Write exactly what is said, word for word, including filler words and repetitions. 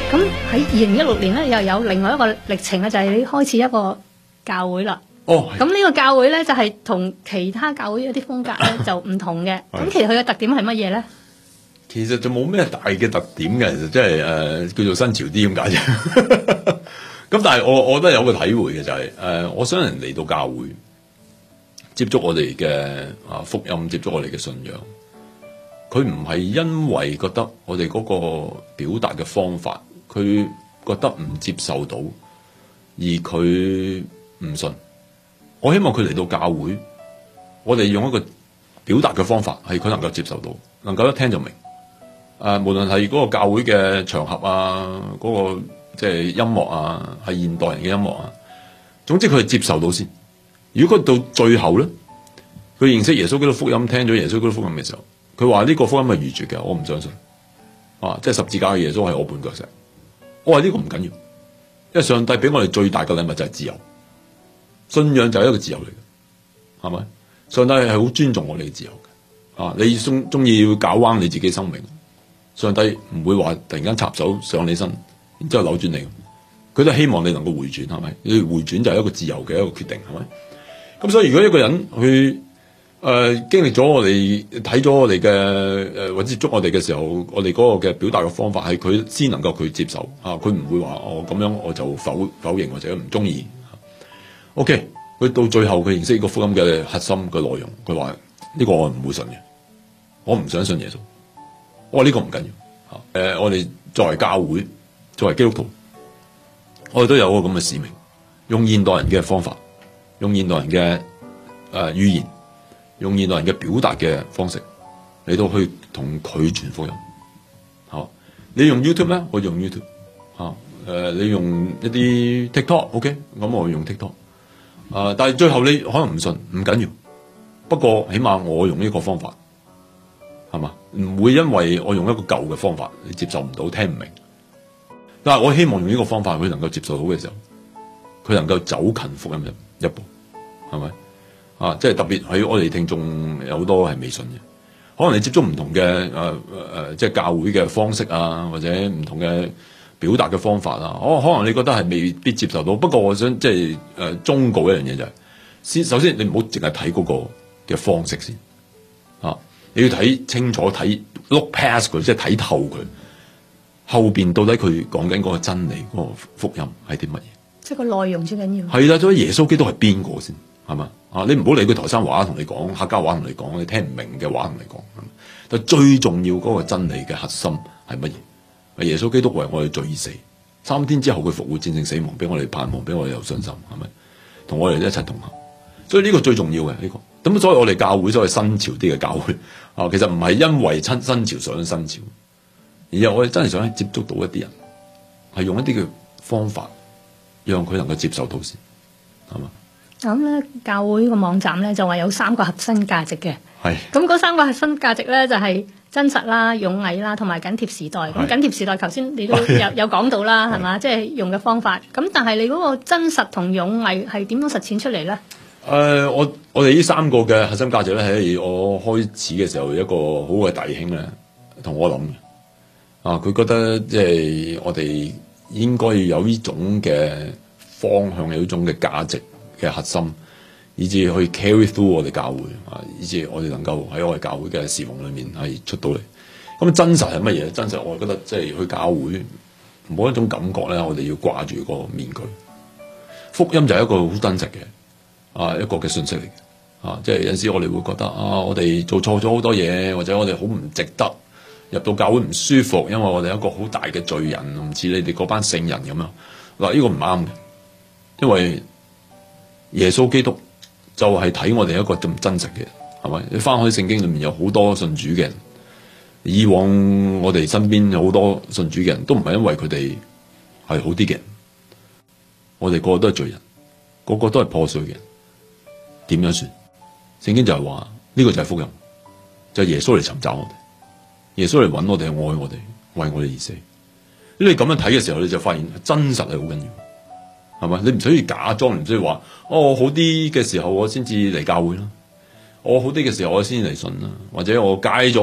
咁喺二零一六年咧，又有另外一個歷程咧，就係、是、你開始一個教會啦。 哦， 咁呢個教會咧就係、是、同其他教會一啲風格咧就唔同嘅。咁其實佢嘅特點係乜嘢咧？ 其實就冇咩大嘅特點嘅，其實即係誒叫做新潮啲咁解啫。咁但係我我覺得有個體會嘅就係、是、誒、呃，我想人嚟到教會接觸我哋嘅啊福音，接觸我哋嘅信仰。佢唔係因為覺得我哋嗰個表達嘅方法，佢覺得唔接受到，而佢唔信。我希望佢嚟到教會，我哋用一個表達嘅方法，係佢能夠接受到，能夠一聽就明。誒、呃，無論係嗰個教會嘅場合啊，嗰、那個即係音樂啊，係現代人嘅音樂啊，總之佢係接受到先。如果佢到最後咧，佢認識耶穌基督福音，聽咗耶穌基督福音嘅時候，佢話呢個福音係愚拙嘅，我唔相信。啊，即係十字架嘅耶穌係我絆腳石。我話呢個唔緊要，因為上帝俾我哋最大嘅禮物就係自由，信仰就係一個自由嚟嘅，係咪？上帝係好尊重我哋嘅自由嘅。啊，你中中意要搞彎你自己生命，上帝唔會話突然間插手上你身，然之後扭轉你。佢都希望你能夠回轉，係咪？你回轉就係一個自由嘅一個決定，係咪？咁所以如果一個人去誒、呃、經歷咗我哋睇咗我哋嘅誒或者接觸我哋嘅時候，我哋嗰個嘅表達嘅方法係佢先能夠佢接受啊，佢唔會話我咁樣我就否否認或者唔中意。OK，佢到最後佢認識呢個福音嘅核心嘅內容，佢話呢個我唔會信嘅，我唔想信耶穌。我話呢個唔緊要嚇，誒、呃、我哋作為教會，作為基督徒，我哋都有個咁嘅使命，用現代人嘅方法，用現代人嘅誒、呃、語言，用現代人嘅表達嘅方式嚟到去同佢傳福音。嚇，你用 YouTube 咩？我用 YouTube。嚇，誒你用一啲 TikTok，OK，、okay? 咁我用 TikTok。啊、呃！但係最後你可能唔信，唔緊要。不過起碼我用呢個方法，係嘛？唔會因為我用一個舊嘅方法，你接受唔到，聽唔明。但係我希望用呢個方法，佢能夠接受到嘅時候，佢能夠走近福音一一步，係咪？啊！即係特別喺我哋聽眾有好多係未信嘅，可能你接觸唔同嘅誒誒，即係教會嘅方式啊，或者唔同嘅表達嘅方法啊，可可能你覺得係未必接受到。不過我想即係誒忠告一樣嘢就係、是，先首先你唔好淨係睇嗰個嘅方式先，啊，你要睇清楚，睇 look past 佢，即係睇透佢後邊到底佢講緊嗰個真理嗰、那個福音係啲乜嘢？即係個內容最緊要。係啦，所以耶穌基督係邊個先？係嘛？啊，你唔好理佢台山話同你講，客家話同你講，你聽唔明嘅話同你講。但最重要嗰個真理嘅核心係乜嘢？耶穌基督為我哋罪死，三天之後佢復活戰勝死亡，俾我哋盼望，俾我哋有信心，係咪？同我哋一齊同行。所以呢個最重要嘅呢、這個。咁所以我哋教會所謂新潮啲嘅教會啊，其實唔係因為親新潮上新潮，而係我哋真係想接觸到一啲人，係用一啲嘅方法，讓佢能夠接受到先，係嘛？ 咁咧，教會個網站咧就話有三個核心價值嘅。 係。 咁嗰三個核心價值咧就係、是、真實啦、勇毅啦，同埋緊貼時代。咁緊貼時代，頭先你都有有講到啦，係嘛？即係、就是、用嘅方法。咁但係你嗰個真實同勇毅係點樣實踐出嚟咧？誒、 呃，我我哋呢三個嘅核心價值咧，係我開始嘅時候一個好嘅弟兄咧，同我諗嘅。啊，佢覺得即係我哋應該要有呢種嘅方向，有呢種嘅價值嘅核心，以至去 carry through 我哋教會啊，以至我哋能夠喺我哋教會嘅侍奉裏面係出到嚟。咁真實係乜嘢？真實我覺得即係去教會冇一種感覺咧，我哋要掛住個面具。福音就係一個好真實嘅啊一個嘅信息嚟嘅啊，即係有陣時我哋會覺得啊，我哋做錯咗好多嘢，或者我哋好唔值得入到教會唔舒服，因為我哋一個好大嘅罪人，唔似你哋嗰班聖人咁樣。嗱，呢個唔啱嘅，因為耶穌基督就係睇我哋一個咁真實嘅人，係咪？你翻開聖經裏面有好多信主嘅人，以往我哋身邊有好多信主嘅人都唔係因為佢哋係好啲嘅人，我哋個個都係罪人，個個都係破碎嘅人，點樣算？聖經就係話呢個就係福音，就係耶穌嚟尋找我哋，耶穌嚟揾我哋，愛我哋，為我哋而死。你咁樣睇嘅時候，你就發現真實係好緊要。係咪？你唔需要假裝，唔需要話哦，我好啲嘅時候我先至嚟教會啦，我好啲嘅時候我先嚟信啦，或者我戒咗。